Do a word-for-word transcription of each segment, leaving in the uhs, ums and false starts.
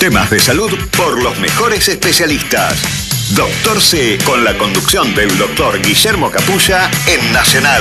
Temas de salud por los mejores especialistas. Doctor C, con la conducción del doctor Guillermo Capulla en Nacional.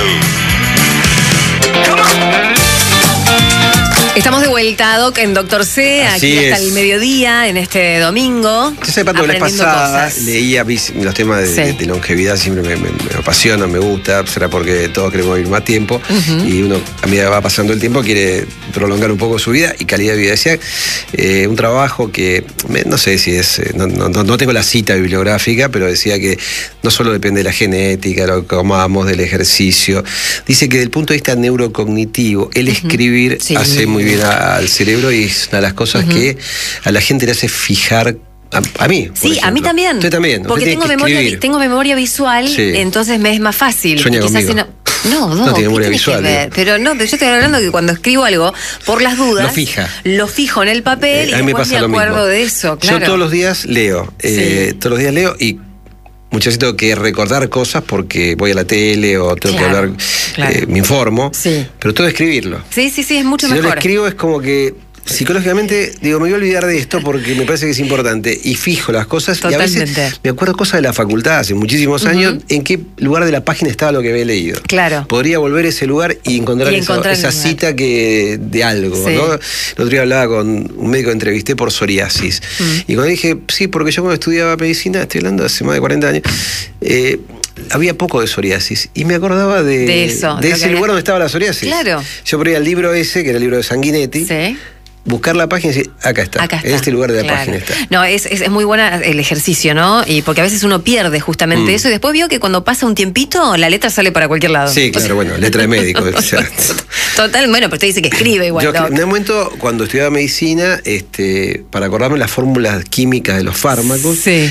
Estamos de vuelta, Doc, en Doctor C, Así aquí hasta es. el mediodía, en este domingo. Yo sé, Pato, la vez pasada cosas. leía los temas de, sí. de, de longevidad, siempre me, me, me apasionan, me gusta, será porque todos queremos vivir más tiempo, uh-huh. y uno, a medida que va pasando el tiempo, quiere prolongar un poco su vida y calidad de vida. Decía, eh, un trabajo que, no sé si es, no, no, no tengo la cita bibliográfica, pero decía que no solo depende de la genética, lo que comamos, del ejercicio. Dice que desde el punto de vista neurocognitivo, el uh-huh. escribir sí. hace muy bien al cerebro y es una de las cosas uh-huh. que a la gente le hace fijar. A, a mí, sí, ejemplo. a mí también. Usted también. Porque Usted tengo memoria, tengo memoria visual, sí. entonces me es más fácil. Sueña conmigo. No, no, no tiene memoria visual. ¿eh? Pero no, yo estoy hablando que cuando escribo algo, por las dudas, lo fija. Lo fijo en el papel eh, y a mí después me, me acuerdo lo mismo. de eso. Claro. Yo todos los días leo. Eh, sí. Todos los días leo y muchas veces tengo que recordar cosas porque voy a la tele o tengo claro, que hablar, claro. eh, me informo, sí. pero todo escribirlo. Sí, sí, sí, es mucho si mejor. Si no lo escribo es como que psicológicamente digo, me voy a olvidar de esto porque me parece que es importante y fijo las cosas. Totalmente. Y a veces me acuerdo cosas de la facultad hace muchísimos uh-huh. años, en qué lugar de la página estaba lo que había leído. Claro. Podría volver a ese lugar y encontrar, y encontrar eso, esa cita que de algo, sí. ¿no? El otro día hablaba con un médico que entrevisté por psoriasis. Uh-huh. Y cuando dije, sí, porque yo cuando estudiaba medicina, estoy hablando hace más de cuarenta años, eh, había poco de psoriasis y me acordaba de, de, eso, de, de ese lugar donde estaba la psoriasis. Claro. Yo por ahí al libro ese, que era el libro de Sanguinetti, sí. buscar la página y decir, acá está, acá está, en este lugar de la claro. página está. No, es, es, es muy buena el ejercicio, ¿no? Y porque a veces uno pierde justamente mm. eso y después vio que cuando pasa un tiempito la letra sale para cualquier lado. Sí, claro, o sea, bueno, letra de médico. O sea. Total, bueno, pero usted dice que escribe igual. Yo, en un momento, cuando estudiaba medicina, este, para acordarme las fórmulas químicas de los fármacos, sí.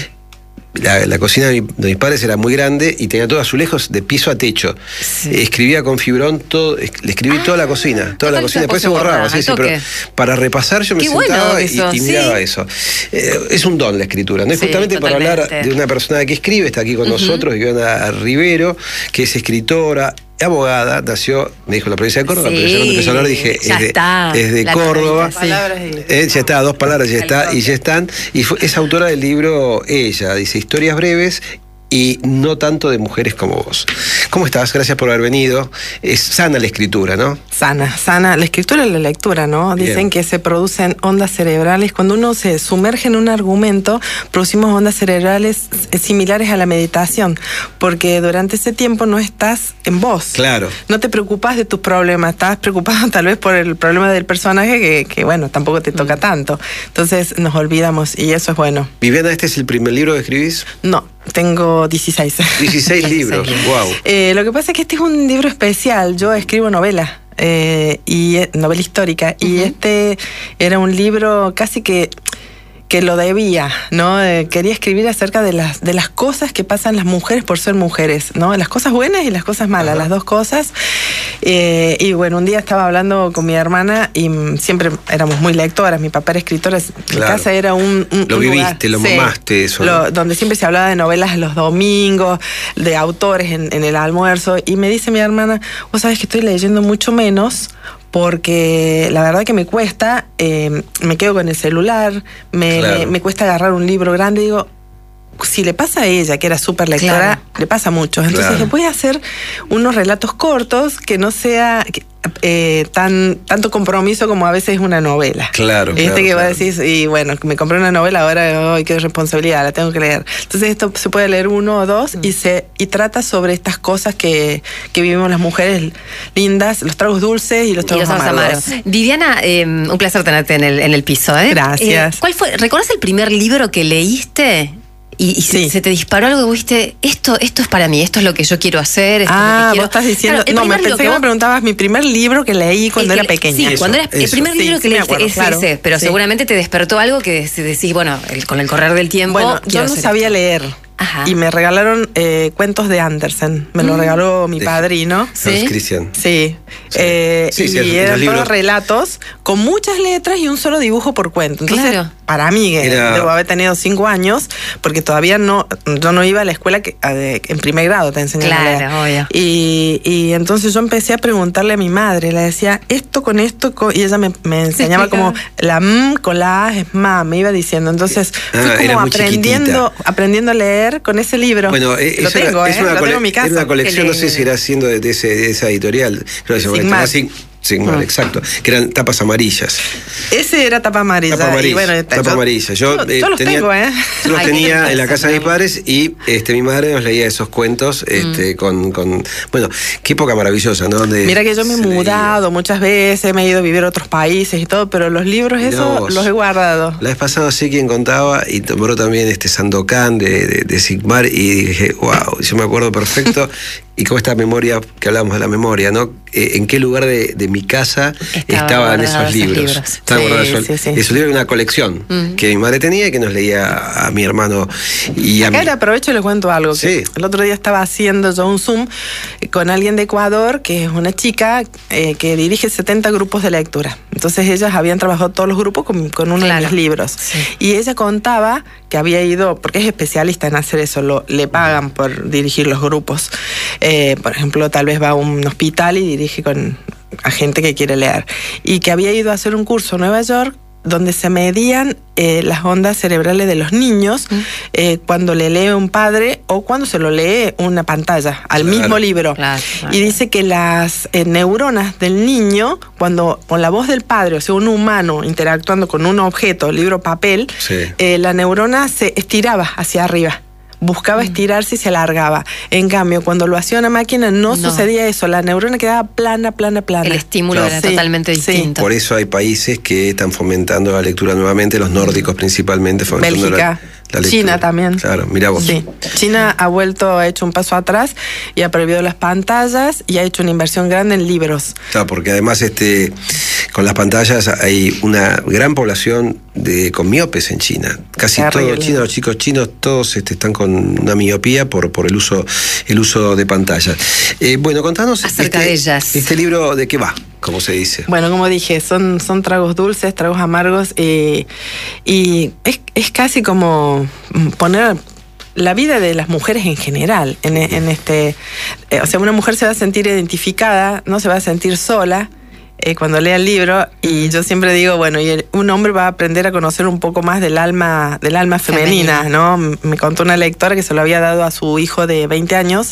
La, la cocina de, mi, de mis padres era muy grande y tenía todo azulejos de piso a techo. Sí. Escribía con fibrón todo, le escribí ah, toda la cocina, toda la cocina, después se borraba, sí, sí, pero para repasar yo me Qué sentaba bueno y, eso, y sí. miraba eso. Eh, es un don la escritura, ¿no? Y sí, justamente totalmente. para hablar de una persona que escribe, está aquí con uh-huh. nosotros, Viviana Rivero, que es escritora, abogada, nació, me dijo, la provincia de Córdoba, sí, pero ya cuando empezó a hablar dije, ya es de, está, es de Córdoba. Sí. Eh, ya está, dos palabras, ya está, y ya están. Y fue, es autora del libro Ella, dice, historias breves y no tanto de mujeres como vos. ¿Cómo estás? Gracias por haber venido. Es sana la escritura, ¿no? Sana, sana. La escritura y la lectura, ¿no? Dicen Bien. que se producen ondas cerebrales. Cuando uno se sumerge en un argumento, producimos ondas cerebrales similares a la meditación, porque durante ese tiempo no estás en vos. Claro. No te preocupas de tus problemas, estás preocupado tal vez por el problema del personaje que, que bueno, tampoco te toca tanto. Entonces nos olvidamos y eso es bueno. Viviana, ¿este es el primer libro que escribís? No. Tengo dieciséis. dieciséis libros, wow. Eh, lo que pasa es que este es un libro especial. Yo escribo novela, eh, y novela histórica, uh-huh. y este era un libro casi que que lo debía, ¿no? Eh, quería escribir acerca de las de las cosas que pasan las mujeres por ser mujeres, ¿no? Las cosas buenas y las cosas malas, uh-huh. las dos cosas. Eh, y bueno, un día estaba hablando con mi hermana y siempre éramos muy lectoras, mi papá era escritor, claro. mi casa era un, un Lo un viviste, lugar, lo sí, mamaste eso, lo, ¿no? donde siempre se hablaba de novelas los domingos, de autores en, en el almuerzo, y me dice mi hermana, vos sabés que estoy leyendo mucho menos porque la verdad que me cuesta, eh, me quedo con el celular, me, claro. me, me cuesta agarrar un libro grande, digo, si le pasa a ella, que era súper lectora, claro. le pasa mucho. Entonces claro. le voy a hacer unos relatos cortos que no sea eh, tan tanto compromiso como a veces es una novela. Claro, Este claro, que claro. vos decís, y bueno, me compré una novela, ahora, oh, qué responsabilidad, la tengo que leer. Entonces esto se puede leer uno o dos, mm. y se y trata sobre estas cosas que, que vivimos las mujeres lindas, los tragos dulces y los tragos, y los amargos. amargos. Viviana, eh, un placer tenerte en el, en el piso, ¿eh? Gracias. Eh, ¿Cuál fue? ¿Recuerdas el primer libro que leíste? Y, y sí. se, se te disparó algo y vos dijiste, esto, esto es para mí, esto es lo que yo quiero hacer. Esto ah, es lo que quiero. vos estás diciendo, claro, no, me pensé que, que vos... me preguntabas mi primer libro que leí cuando que, era pequeña. Sí, eso, cuando eras, el primer libro sí, que sí leíste acuerdo, es claro. ese, pero sí. seguramente te despertó algo que decís, bueno, el, con el correr del tiempo. Bueno, yo no sabía esto. leer. Ajá. y me regalaron eh, cuentos de Andersen. Me mm. lo regaló mi de, padrino. ¿Sí? Christian. Sí. sí. Eh, sí, y sí, eran todos relatos con muchas letras y un solo dibujo por cuento. Entonces, claro. para mí, que Era... debo haber tenido cinco años, porque todavía no, yo no iba a la escuela que, a de, en primer grado te enseñaban claro, a leer. Obvio. Y, y entonces yo empecé a preguntarle a mi madre, le decía, esto con esto, con... y ella me, me enseñaba sí, como la M con la A es ma, me iba diciendo. Entonces, ah, fui como aprendiendo, aprendiendo a leer con ese libro. Bueno, eh, lo tengo, era, es eh, una lo tengo en mi casa. Era una colección, no sé si era haciendo de, de, ese, de esa editorial. Creo que se llamaba así. Sigmar, ah. exacto, que eran tapas amarillas. Ese era tapa amarilla. Tapa amarilla. Y bueno, tapa yo, amarilla. Yo, yo, eh, yo los tenía, tengo, ¿eh? Yo los Ay, tenía en la casa de mis padres y este, mi madre nos leía esos cuentos este, mm. con, con. Bueno, qué época maravillosa, ¿no? Donde Mira que yo me he mudado leía. muchas veces, me he ido a vivir a otros países y todo, pero los libros, esos los he guardado. La vez pasada sé quién contaba y tomó también este Sandokan de, de, de Sigmar y dije, wow, yo me acuerdo perfecto. Y con esta memoria, que hablamos de la memoria, ¿no? Eh, ¿En qué lugar de, de mi casa Estaba estaban esos libros? libros. Estaban sí, guardados sí, sí. Esos libros, una colección mm. que mi madre tenía y que nos leía a mi hermano y a Acá mí. le aprovecho y le cuento algo. Sí. Que el otro día estaba haciendo yo un Zoom con alguien de Ecuador, que es una chica eh, que dirige setenta grupos de lectura. Entonces ellas habían trabajado todos los grupos con, con uno claro. de mis libros. Sí. Y ella contaba que había ido, porque es especialista en hacer eso, lo, le pagan por dirigir los grupos. Eh, por ejemplo, tal vez va a un hospital y dirige con a gente que quiere leer. Y que había ido a hacer un curso en Nueva York donde se medían eh, las ondas cerebrales de los niños mm. eh, cuando le lee un padre o cuando se lo lee una pantalla al claro. mismo libro. Claro, claro. Y dice que las eh, neuronas del niño, cuando con la voz del padre, o sea, un humano interactuando con un objeto, libro, papel, sí. eh, la neurona se estiraba hacia arriba. Buscaba estirarse y se alargaba. En cambio, cuando lo hacía una máquina no, no sucedía eso. La neurona quedaba plana, plana, plana. El estímulo claro. era sí, totalmente distinto. Sí. Por eso hay países que están fomentando la lectura nuevamente, los nórdicos principalmente. Fomentando Bélgica. La, la China también. Claro, mira vos. Sí. China ha vuelto, ha hecho un paso atrás y ha prohibido las pantallas y ha hecho una inversión grande en libros. Claro, porque además este con las pantallas hay una gran población de con miopes en China. Casi todos China, los chicos chinos, todos este, están con una miopía por, por el uso el uso de pantallas. Eh, bueno, contanos acerca este, de ellas. Este libro, ¿de qué va? Como se dice. Bueno, como dije, son, son tragos dulces, tragos amargos eh, y es, es casi como poner la vida de las mujeres en general en, en este, eh, o sea, una mujer se va a sentir identificada, no se va a sentir sola eh, cuando lea el libro, y yo siempre digo, bueno, y el, un hombre va a aprender a conocer un poco más del alma, del alma femenina, femenina, ¿no? Me contó una lectora que se lo había dado a su hijo de veinte años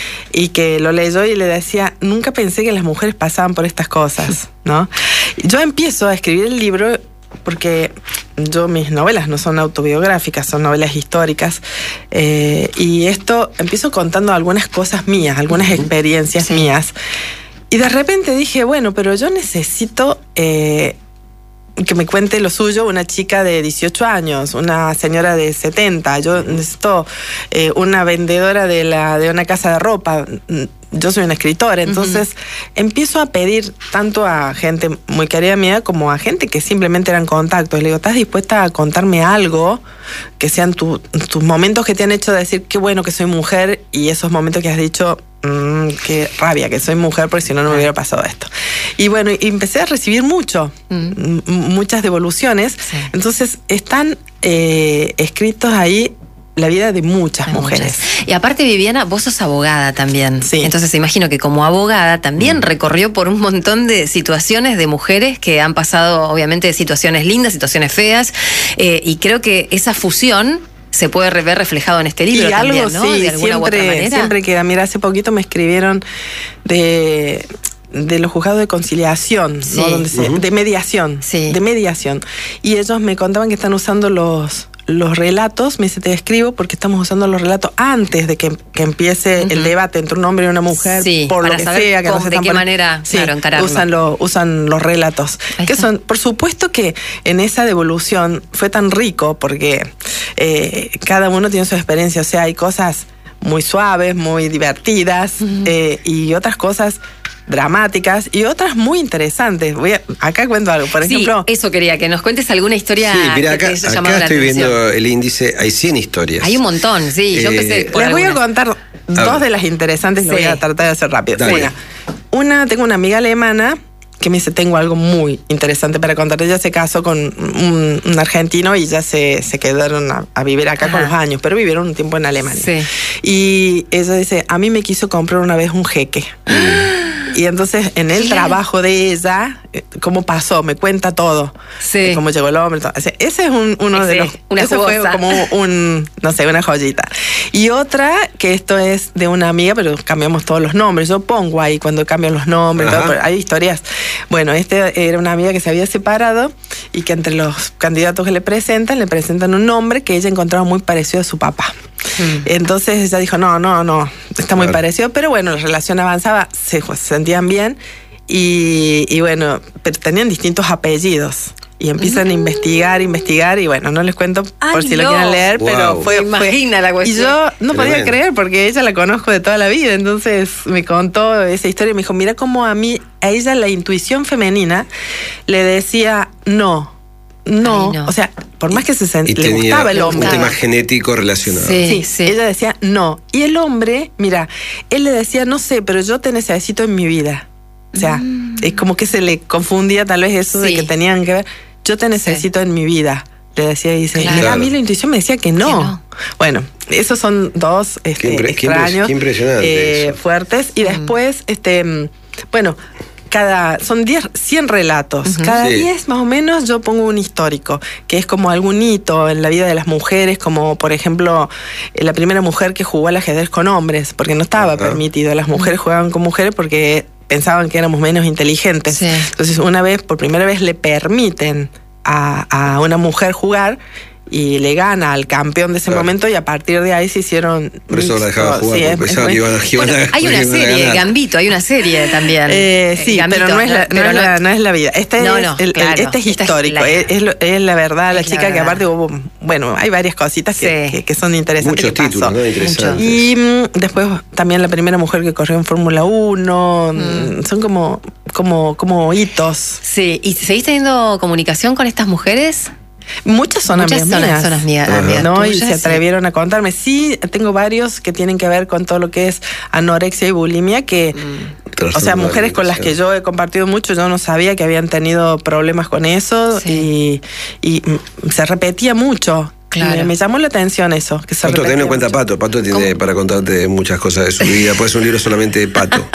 y que lo leyó y le decía, nunca pensé que las mujeres pasaban por estas cosas, ¿no? Yo empiezo a escribir el libro porque yo, mis novelas no son autobiográficas, son novelas históricas, eh, y esto empiezo contando algunas cosas mías, algunas experiencias sí. mías, y de repente dije, bueno, pero yo necesito eh, que me cuente lo suyo una chica de dieciocho años, una señora de setenta, yo necesito eh, una vendedora de, la, de una casa de ropa. Yo soy una escritora, entonces uh-huh. empiezo a pedir tanto a gente muy querida mía como a gente que simplemente eran contactos. Le digo, ¿estás dispuesta a contarme algo que sean tu, tus momentos que te han hecho decir qué bueno que soy mujer, y esos momentos que has dicho mmm, qué rabia que soy mujer porque si no no me hubiera pasado esto? Y bueno, y empecé a recibir mucho, uh-huh. m- muchas devoluciones. Sí. Entonces están eh, escritos ahí la vida de muchas Hay mujeres. Muchas. Y aparte, Viviana, vos sos abogada también. Sí. Entonces imagino que como abogada también mm. recorrió por un montón de situaciones de mujeres que han pasado, obviamente, situaciones lindas, situaciones feas, eh, y creo que esa fusión se puede ver reflejado en este libro y también, algo, ¿no? Sí, de alguna siempre, u otra manera. Siempre queda. Mira, hace poquito me escribieron de... de los juzgados de conciliación, sí. ¿no? Donde se, uh-huh. de mediación, sí. de mediación. Y ellos me contaban que están usando los los relatos, me dice, te escribo porque estamos usando los relatos antes de que, que empiece uh-huh. el debate entre un hombre y una mujer, sí, por lo que sea. Que cómo, no se de qué por... manera sí, claro, encararlo. Usan, lo, usan los relatos. Ahí que está. son, por supuesto que en esa devolución fue tan rico porque eh, cada uno tiene su experiencia, o sea, hay cosas muy suaves, muy divertidas uh-huh. eh, y otras cosas dramáticas y otras muy interesantes. Voy a, acá cuento algo, por sí, ejemplo. Eso quería, que nos cuentes alguna historia. Sí, mira, que acá, te haya acá llamado la estoy atención. viendo el índice, hay cien historias. Hay un montón, sí, yo Eh, empecé por Les voy a algunas. contar dos de las interesantes, Sí. lo voy a tratar de hacer rápido. Dale. Una, una, tengo una amiga alemana que me dice, tengo algo muy interesante para contar. Ella se casó con un, un argentino y ya se, se quedaron a, a vivir acá. Ajá. Con los años, pero vivieron un tiempo en Alemania. Sí. Y ella dice, a mí me quiso comprar una vez un jeque. Y entonces en el trabajo de ella, cómo pasó, me cuenta todo. Sí. Cómo llegó el hombre. Todo. Ese es un, uno ese, de los... Una ese jugosa. fue como un, no sé, una joyita. Y otra, que esto es de una amiga, pero cambiamos todos los nombres. Yo pongo ahí cuando cambian los nombres. Todo, pero hay historias. Bueno, este era una amiga que se había separado y que entre los candidatos que le presentan, le presentan un nombre que ella encontraba muy parecido a su papá. Hmm. Entonces ella dijo, no, no, no, está muy claro. parecido, pero bueno, la relación avanzaba, se, se sentían bien y, y bueno, pero tenían distintos apellidos. Y empiezan mm. a investigar, investigar, y bueno, no les cuento Ay, por si no. lo quieren leer, wow. pero fue... Me imagina fue, la cuestión. Y yo no Tremendo. podía creer, porque ella la conozco de toda la vida, entonces me contó esa historia y me dijo, mira cómo a mí, a ella la intuición femenina le decía no. No, Ay, no, o sea, por más que se sent- le gustaba el hombre. Un tema genético relacionado. Sí, sí, sí. Ella decía no. Y el hombre, mira, él le decía, no sé, pero yo te necesito en mi vida. O sea, mm. es como que se le confundía tal vez eso sí. de que tenían que ver. Yo te necesito sí. en mi vida, le decía. Y dice, claro. mira, a mí la intuición me decía que no. Que no. Bueno, esos son dos este, qué impre- extraños, qué impresionante eh, fuertes. Y después, mm. este, bueno... Cada, son diez, cien relatos. Uh-huh. Cada sí. diez más o menos yo pongo un histórico, que es como algún hito en la vida de las mujeres, como por ejemplo la primera mujer que jugó al ajedrez con hombres, porque no estaba uh-huh. permitido. Las mujeres jugaban con mujeres porque pensaban que éramos menos inteligentes. Sí. Entonces una vez, por primera vez le permiten a, a una mujer jugar y le gana al campeón de ese claro. momento, y a partir de ahí se hicieron... Por eso la dejaba jugar, sí, porque pensaban que iban a, que iban bueno, a hay una serie, Gambito, hay una serie también. Eh, sí, Gambito, pero, no es, la, pero no, es no, la, no es la vida. Este, no, es, no, el, claro. el, este es histórico, Esta es, la, es, es, lo, es la verdad, es la chica la verdad. Que aparte hubo... Bueno, hay varias cositas que, sí. que, que son interesantes. Muchos que títulos, pasó. ¿no? Interesantes. Y mm, después también la primera mujer que corrió en Fórmula uno. Mm. Son como, como, como hitos. Sí, ¿y seguís teniendo comunicación con estas mujeres? Muchas son Muchas amigas son, mías. son amigas, Ajá. amigas ¿no? tuyas, Y se atrevieron sí. a contarme. Sí, tengo varios que tienen que ver con todo lo que es anorexia y bulimia, que, mm. o sea, mujeres con las que yo he compartido mucho, yo no sabía que habían tenido problemas con eso, sí. y, y se repetía mucho. Claro. Me, me llamó la atención eso. Que se Pato, ten en cuenta mucho. Pato. Pato tiene ¿Cómo? Para contarte muchas cosas de su vida. Puede ser un libro solamente de Pato.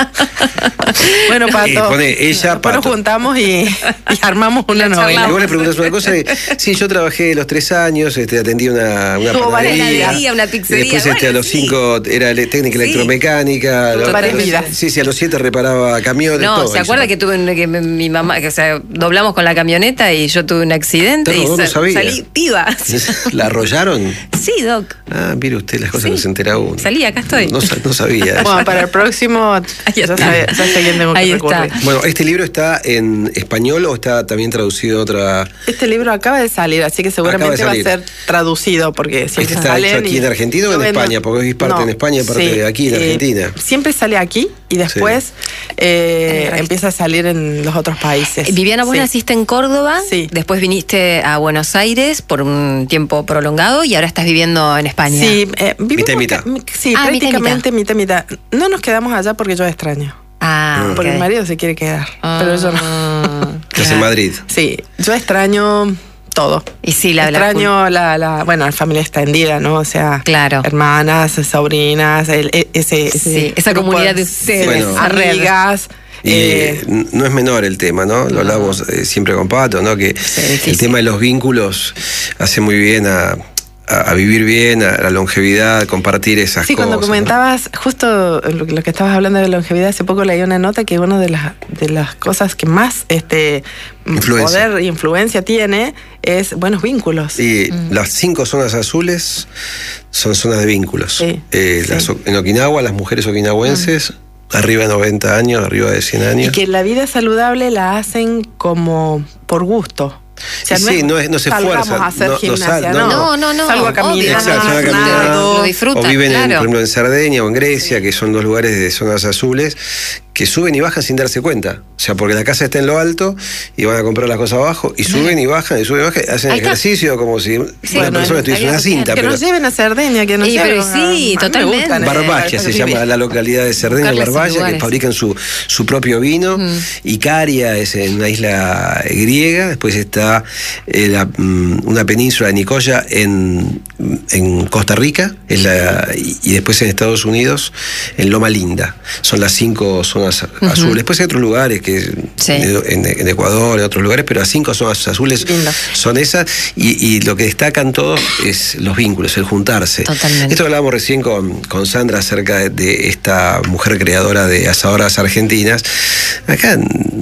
Bueno, Pato. Y pone ella, después Pato. nos juntamos y, y armamos una novela. Y vos le preguntás una cosa. Y, sí, yo trabajé los tres años, este, atendí una, una Tuvo panadería. panadería, una pizzería. Después bueno, este, a los sí. cinco era técnica Sí. electromecánica. Tuvo Lo- varias los- vidas. Sí, sí, a los siete reparaba camiones. No, todo ¿se hizo. acuerda que tuve un- que mi mamá, que o sea, doblamos con la camioneta y yo tuve un accidente Pero y vos no sa- sabías. salí piba? ¿La arrollaron? Sí, Doc. Ah, mire usted las cosas Sí. que se entera uno. Salí, acá estoy. No, sa- no sabía. Bueno, para el próximo ya está. sé, ya sé a quién tengo que Ahí recurrir. está. Bueno, ¿este libro está en español o está también traducido a otra...? Este libro acaba de salir, así que seguramente Acaba va a de ser traducido, porque siempre ¿Este está salen hecho aquí y- en Argentina o en Yo vendo- España? Porque es parte No, en España y parte sí, de aquí en eh, Argentina. Siempre sale aquí y después eh, empieza a salir en los otros países. Viviana, vos Sí. naciste en Córdoba, Sí. después viniste a Buenos Aires por un tiempo prolongado y ahora estás viviendo en España. Sí, eh, vivimos Mitad y mitad. ca- Sí, Ah, mitad y prácticamente mitad y mitad. No nos quedamos allá porque yo extraño. Ah, ok. Porque mi marido se quiere quedar, Ah, pero yo no. Estás en Madrid. Sí, yo extraño todo. Y sí, la la extraño la, la, bueno, la familia extendida, ¿no? O sea, Claro. hermanas, sobrinas, el, e- ese, ese Sí, esa grupo comunidad de ustedes, Bueno. esa red. amigas. Y eh, n- no es menor el tema, ¿no? Lo No. hablamos eh, siempre con Pato, ¿no? Que difícil. el tema de los vínculos hace muy bien a, a, a vivir bien, a la longevidad, compartir esas sí, cosas. cuando ¿no? comentabas, justo lo, que- lo que estabas hablando de longevidad, hace poco leí una nota que una de las, de las cosas que más este Influencia. poder e influencia tiene es buenos vínculos. Y las cinco zonas azules son zonas de vínculos. Sí, Eh, sí. las o- en Okinawa, las mujeres okinawenses, arriba de noventa años, arriba de cien años. Y que la vida saludable la hacen como por gusto. O sea, Y sí, no es- no se salgamos fuerzan, a hacer no- no gimnasia, sal- no, no, No, no, no. Salgo a obvio. caminar, Exacto, salgo a caminar. nado. Lo disfrutan, O viven, en, claro. por ejemplo, en Cerdeña o en Grecia, que son dos lugares de zonas azules, que suben y bajan sin darse cuenta. O sea, porque la casa está en lo alto y van a comprar las cosas abajo y suben y bajan y suben y bajan, hacen Ahí ejercicio está. Como si sí, una bueno, persona estuviese una cinta. Que pero nos lleven a Cerdeña, que nos sí, lleven pero sí, a, totalmente. A Barbagia se llama la localidad de Cerdeña, Barbagia, que fabrican su, su propio vino. Mm. Icaria es en una isla griega, después está eh, la, una península de Nicoya en, en Costa Rica, es la, y, y después en Estados Unidos, en Loma Linda. Son las cinco zonas uh-huh. azules. Después hay otros lugares, que sí. en, en Ecuador, en otros lugares, pero las cinco zonas azules Lindo. Son esas, y, y lo que destacan todos es los vínculos, el juntarse. Totalmente. Esto hablábamos recién con, con Sandra acerca de, de esta mujer creadora de asadoras argentinas. Acá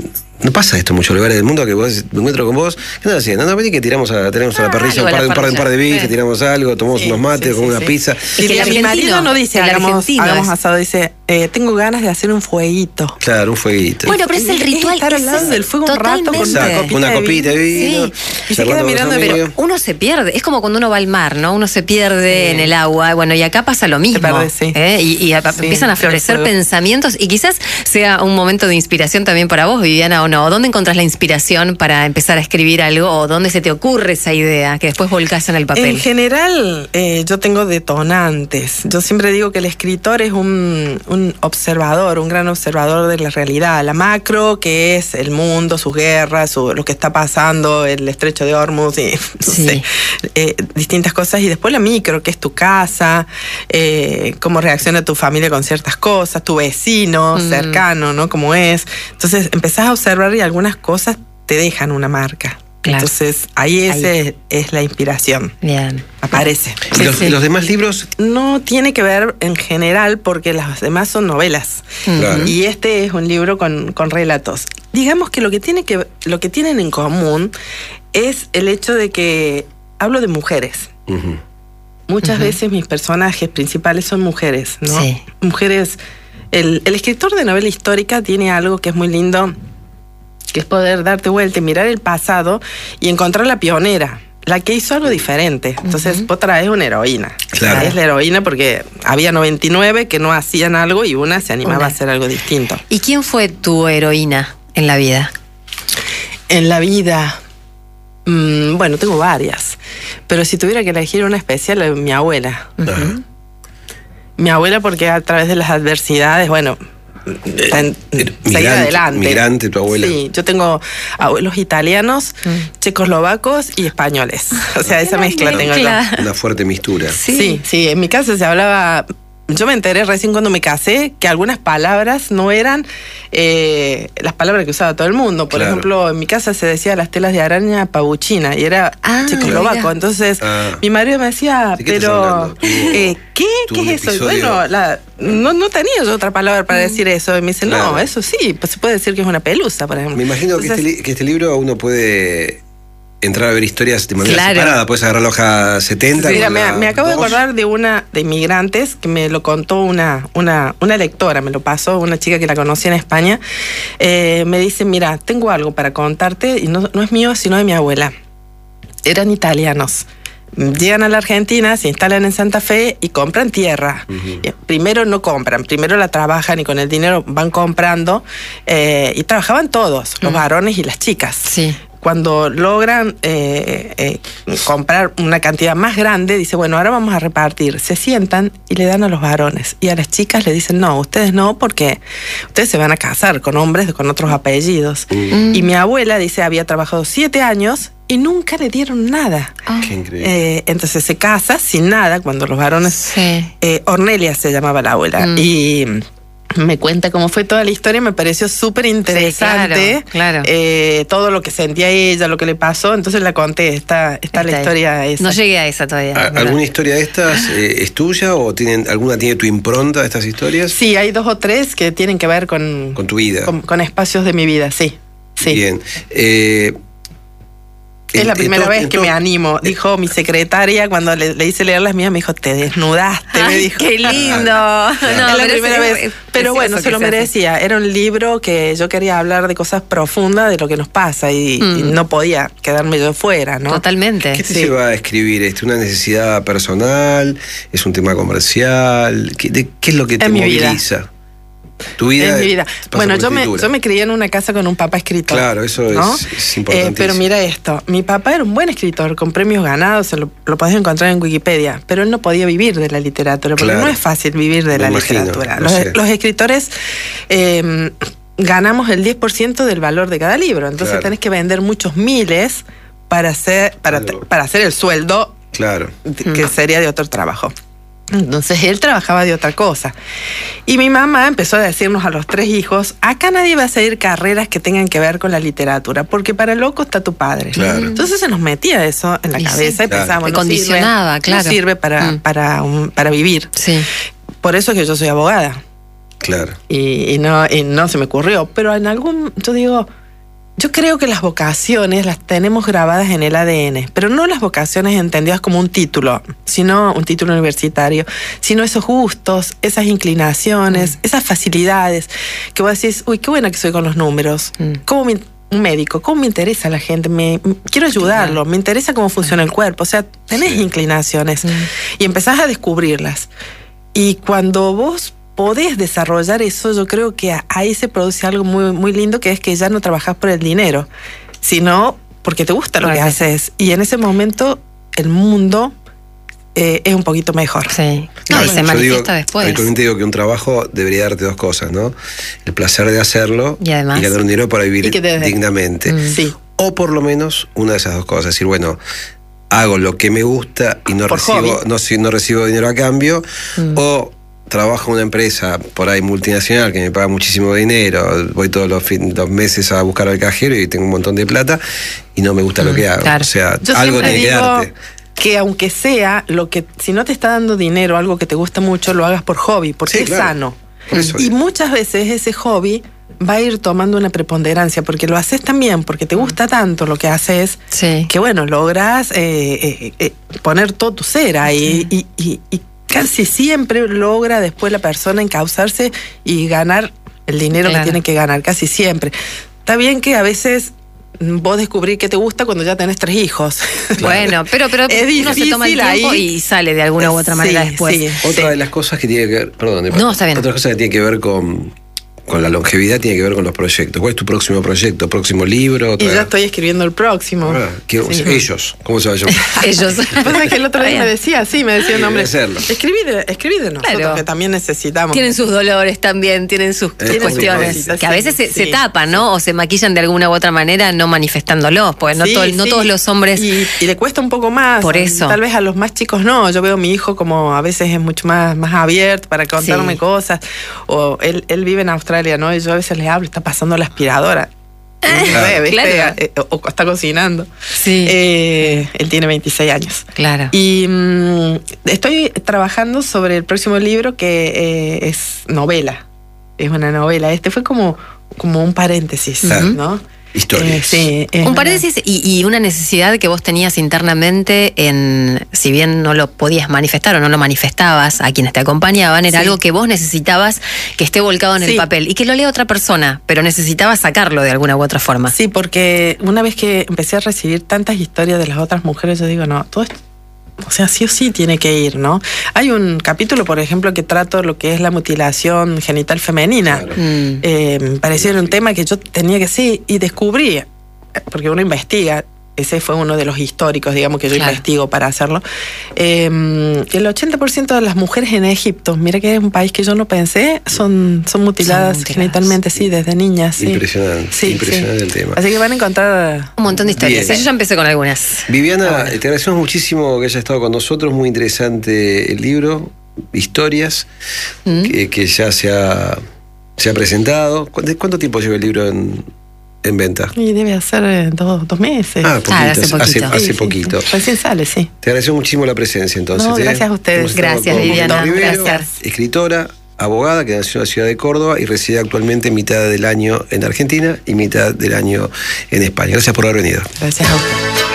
no pasa esto en muchos lugares del mundo, que vos me encuentro con vos, ¿qué estás haciendo? No, vení que tiramos a, tenemos ah, a la parrilla un par, de, un, par de, un par de bifes, sí. tiramos algo, tomamos sí, unos mates, sí, con sí, una sí. pizza. Y, y que mi marido no dice, hagamos, hagamos asado, dice, eh, tengo ganas de hacer un fueguito. Claro, un fueguito. Bueno, pero es el ritual. Es estar al lado del fuego un rato con una copita, una copita de vino. Sí. Y se queda mirando, pero uno se pierde. Es como cuando uno va al mar, ¿no? Uno se pierde sí. en el agua. Bueno, y acá pasa lo mismo. Pierde, sí. ¿eh? Y, y sí, empiezan a florecer pensamientos, y quizás sea un momento de inspiración también para vos, Viviana, o no. ¿Dónde encontrás la inspiración para empezar a escribir algo, o dónde se te ocurre esa idea que después volcás en el papel? En general, eh, yo tengo detonantes. Yo siempre digo que el escritor es un, un observador, un gran observador de la realidad. La macro, que es el mundo, sus guerras, su, lo que está pasando, el estrecho de Hormuz, y, no sí. sé, eh, distintas cosas. Y después la micro, que es tu casa, eh, cómo reacciona tu familia con ciertas cosas, tu vecino mm. cercano, ¿no? Cómo es. Entonces empezás a observar, y algunas cosas te dejan una marca. Claro. Entonces ahí esa es, es la inspiración. Bien. Aparece. ¿Y los, sí. los demás libros? No tiene que ver en general, porque las demás son novelas. Claro. Y este es un libro con, con relatos. Digamos que lo que tiene que lo que tienen en común es el hecho de que hablo de mujeres. Uh-huh. Muchas uh-huh. veces mis personajes principales son mujeres, ¿no? Sí. Mujeres. El, el escritor de novela histórica tiene algo que es muy lindo, que es poder darte vuelta y mirar el pasado y encontrar la pionera, la que hizo algo diferente. Entonces, uh-huh. vos traes una heroína. Claro. Es la heroína porque había noventa y nueve que no hacían algo y una se animaba una. a hacer algo distinto. ¿Y quién fue tu heroína en la vida? En la vida, mmm, bueno, tengo varias, pero si tuviera que elegir una especial, mi abuela. Uh-huh. Mi abuela, porque a través de las adversidades, bueno, Eh, seguir adelante. Migrante, tu abuela. Sí, yo tengo abuelos italianos, mm. checoslovacos y españoles. O sea, esa mezcla tengo yo. Una fuerte mistura. Sí. sí, sí, en mi casa se hablaba. Yo me enteré recién cuando me casé que algunas palabras no eran eh, las palabras que usaba todo el mundo. Por claro. ejemplo, en mi casa se decía las telas de araña pabuchina y era ah, checoslovaco. Entonces, ah. mi marido me decía, ¿sí pero eh, ¿qué? ¿Qué es eso? Y bueno, la, no, no tenía yo otra palabra para mm. decir eso. Y me dice, claro. no, eso sí, pues se puede decir que es una pelusa, por ejemplo. Me imagino Entonces, que, este, que este libro uno puede entrar a ver historias de manera claro. separada. Puedes agarrar la hoja setenta. Mira, me, la me acabo dos. de acordar de una de inmigrantes que me lo contó una, una, una lectora, me lo pasó, una chica que la conocí en España. Eh, me dice, mira, tengo algo para contarte, y no, no es mío, sino de mi abuela. Eran italianos. Llegan a la Argentina, se instalan en Santa Fe y compran tierra. Uh-huh. Primero no compran, primero la trabajan y con el dinero van comprando. Eh, y trabajaban todos, los uh-huh. varones y las chicas. Sí. Cuando logran eh, eh, comprar una cantidad más grande, dice, bueno, ahora vamos a repartir. Se sientan y le dan a los varones. Y a las chicas le dicen, no, ustedes no, porque ustedes se van a casar con hombres con otros apellidos. Mm. Y mi abuela, dice, había trabajado siete años y nunca le dieron nada. Oh. Qué increíble. Eh, entonces se casa sin nada cuando los varones... Sí. Eh, Ornelia se llamaba la abuela. Mm. Y... me cuenta cómo fue toda la historia, me pareció súper interesante. Sí, claro, claro. Eh, todo lo que sentía ella, lo que le pasó, entonces la conté, está, está, está la historia esa. No llegué a esa todavía. ¿Alguna historia de estas eh, es tuya o tienen alguna tiene tu impronta de estas historias? Sí, hay dos o tres que tienen que ver con... Con tu vida. Con, con espacios de mi vida, sí. sí. Bien. Eh, Es la primera entonces, vez entonces, que me animo, dijo mi secretaria cuando le, le hice leer las mías, me dijo, te desnudaste, Ay, me dijo. ¡Qué lindo! No, es la pero primera vez. Es pero bueno, se lo merecía. Era un libro que yo quería hablar de cosas profundas, de lo que nos pasa, y, mm. y no podía quedarme yo fuera, ¿no? Totalmente. ¿Qué te sí. lleva a escribir esto? ¿Una necesidad personal? ¿Es un tema comercial? ¿Qué, de, qué es lo que te en moviliza? Tu vida. Es mi vida. Bueno, yo me, yo me crié en una casa con un papá escritor. Claro, eso ¿no? es, es importante. Eh, pero mira esto, mi papá era un buen escritor, con premios ganados, lo, lo podés encontrar en Wikipedia, pero él no podía vivir de la literatura, porque claro. no es fácil vivir de me la imagino, literatura. Los, sé. los escritores eh, ganamos el diez por ciento del valor de cada libro, entonces claro. tenés que vender muchos miles para hacer, para, para hacer el sueldo claro. que mm. sería de otro trabajo. Entonces él trabajaba de otra cosa. Y mi mamá empezó a decirnos a los tres hijos, acá nadie va a seguir carreras que tengan que ver con la literatura, porque para loco está tu padre. Claro. Entonces se nos metía eso en la y cabeza sí, y claro. pensábamos, no condicionaba, sirve, claro. no sirve para, mm. para, un, para vivir. Sí. Por eso es que yo soy abogada. Claro. Y, y, no, y no se me ocurrió. Pero en algún, yo digo... Yo creo que las vocaciones las tenemos grabadas en el A D N, pero no las vocaciones entendidas como un título, sino un título universitario, sino esos gustos, esas inclinaciones, mm. esas facilidades, que vos decís, uy, qué buena que soy con los números, mm. ¿cómo me, un médico, cómo me interesa a la gente? Me, me quiero ayudarlo, me interesa cómo funciona el cuerpo, o sea, tenés sí. inclinaciones mm. y empezás a descubrirlas. Y cuando vos podés desarrollar eso, yo creo que ahí se produce algo muy, muy lindo, que es que ya no trabajás por el dinero, sino porque te gusta lo claro. que haces. Y en ese momento el mundo eh, es un poquito mejor. Sí. No, y se manifiesta digo, después. Habitualmente digo que un trabajo debería darte dos cosas, ¿no? El placer de hacerlo y, además, y ganar un dinero para vivir te... dignamente. Mm. Sí. O por lo menos una de esas dos cosas. Es decir, bueno, hago lo que me gusta y no, recibo, no, no recibo dinero a cambio, mm. o trabajo en una empresa por ahí multinacional que me paga muchísimo dinero, voy todos los, fin, los meses a buscar al cajero y tengo un montón de plata y no me gusta mm, lo que hago. Claro. O sea, yo algo tiene que darte. Que aunque sea lo que, si no te está dando dinero, algo que te gusta mucho, lo hagas por hobby, porque sí, es claro. sano. Eso y es. Muchas veces ese hobby va a ir tomando una preponderancia, porque lo haces también, porque te gusta tanto lo que haces, sí. que bueno, logras eh, eh, eh, poner todo tu ser ahí sí. y, y, y casi siempre logra después la persona encauzarse y ganar el dinero claro. que tiene que ganar, casi siempre. Está bien que a veces vos descubrís que te gusta cuando ya tenés tres hijos. Claro. Bueno, pero, pero uno se toma el tiempo ahí. Y sale de alguna u otra manera sí, después. Sí, otra sí. de las cosas que tiene que ver, perdón, no, está bien. Otra cosa que tiene que ver con... con la longevidad tiene que ver con los proyectos. ¿Cuál es tu próximo proyecto? ¿Próximo libro? Otra... Y ya estoy escribiendo el próximo. Ah, ¿qué, sí. Ellos, ¿cómo se va a llamar? Ellos. Pasa que el otro día me decía, sí, me decía el nombre. Escribí de, escribí de nosotros, claro. que también necesitamos. Tienen sus dolores también, tienen sus eh, cuestiones. Sí, que a veces se, sí. se tapan, ¿no? O se maquillan de alguna u otra manera no manifestándolos, pues no, sí, to, no sí. todos los hombres... Y, y le cuesta un poco más. Por eso. Tal vez a los más chicos no. Yo veo a mi hijo como a veces es mucho más, más abierto para contarme sí. cosas. O él, él vive en Australia, ¿no? Y yo a veces le hablo, está pasando la aspiradora. Ah, bebé, claro. eh, o está cocinando. Sí. Eh, él tiene veintiséis años. Claro. Y mmm, estoy trabajando sobre el próximo libro que eh, es novela. Es una novela. Este fue como, como un paréntesis, uh-huh. ¿no? Historias. Eh, sí, un paréntesis y, y una necesidad que vos tenías internamente en, si bien no lo podías manifestar o no lo manifestabas a quienes te acompañaban, era sí. algo que vos necesitabas que esté volcado en sí. el papel y que lo lea otra persona, pero necesitabas sacarlo de alguna u otra forma. Sí, porque una vez que empecé a recibir tantas historias de las otras mujeres, yo digo, no, todo esto, o sea, sí o sí tiene que ir, ¿no? Hay un capítulo, por ejemplo, que trato lo que es la mutilación genital femenina. Claro. Mm. Eh, me pareció un tema que yo tenía que sí, y descubrí, porque uno investiga, ese fue uno de los históricos, digamos, que yo claro. investigo para hacerlo. Eh, el ochenta por ciento de las mujeres en Egipto, mira que es un país que yo no pensé, son, son, mutiladas, son mutiladas genitalmente, sí, desde niñas. Sí. Impresionante, sí, impresionante sí. el tema. Así que van a encontrar un montón de historias. Sí, yo ya empecé con algunas. Viviana, bueno. te agradecemos muchísimo que hayas estado con nosotros, muy interesante el libro, historias, ¿Mm? que, que ya se ha, se ha presentado. ¿Cuánto tiempo lleva el libro en... en venta? Y debe hacer eh, dos, dos meses. Ah, poquito, ah, hace poquito. Hace, hace sí, poquito. Sí, sí. Recién sale, sí. Te agradezco muchísimo la presencia, entonces. No, gracias ¿eh? a ustedes. Gracias, Viviana. Rivero, gracias. Escritora, abogada, que nació en la ciudad de Córdoba y reside actualmente mitad del año en Argentina y mitad del año en España. Gracias por haber venido. Gracias a ustedes.